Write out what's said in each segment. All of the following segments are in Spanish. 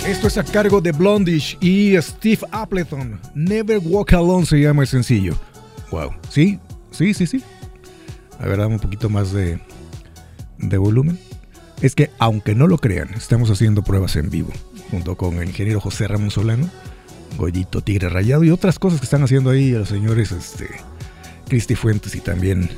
Esto es a cargo de Blondish y Steve Appleton. Never Walk Alone se llama el sencillo. Wow, ¿sí? Sí. A ver, dame un poquito más de volumen. Es que, aunque no lo crean, estamos haciendo pruebas en vivo junto con el ingeniero José Ramón Solano, Goyito Tigre Rayado y otras cosas que están haciendo ahí los señores Cristi Fuentes y también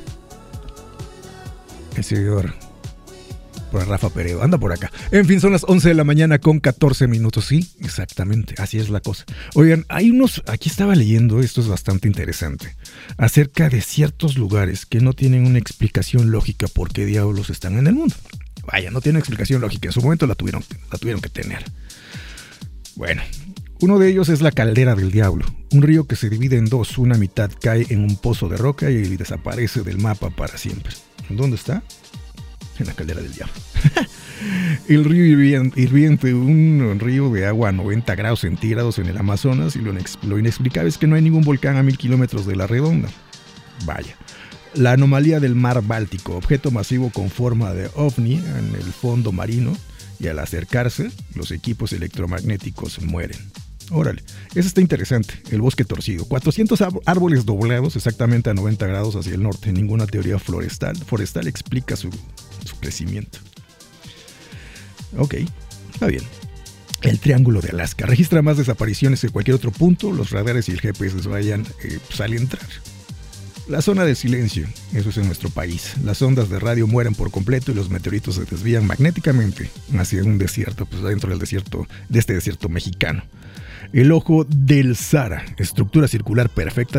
el señor por Rafa Peredo, anda por acá. En fin, son las 11 de la mañana con 14 minutos. Sí, exactamente, así es la cosa. Oigan, aquí estaba leyendo, esto es bastante interesante, acerca de ciertos lugares que no tienen una explicación lógica por qué diablos están en el mundo. Vaya, no tienen explicación lógica, en su momento la tuvieron que tener. Bueno, uno de ellos es la Caldera del Diablo, un río que se divide en dos, una mitad cae en un pozo de roca y desaparece del mapa para siempre. ¿Dónde está? En la Caldera del Diablo. El río hirviente, un río de agua a 90 grados centígrados en el Amazonas, y lo inexplicable es que no hay ningún volcán a 1000 kilómetros de la redonda. Vaya. La anomalía del mar Báltico, objeto masivo con forma de ovni en el fondo marino, y al acercarse, los equipos electromagnéticos mueren. Órale, eso está interesante. El bosque torcido, 400 árboles doblados exactamente a 90 grados hacia el norte. Ninguna teoría forestal explica su crecimiento. Ok, está bien. El Triángulo de Alaska registra más desapariciones que cualquier otro punto. Los radares y el GPS vayan al entrar. La zona del silencio, eso es en nuestro país. Las ondas de radio mueren por completo y los meteoritos se desvían magnéticamente hacia un desierto, pues adentro del desierto, de este desierto mexicano. El ojo del Sahara, estructura circular perfecta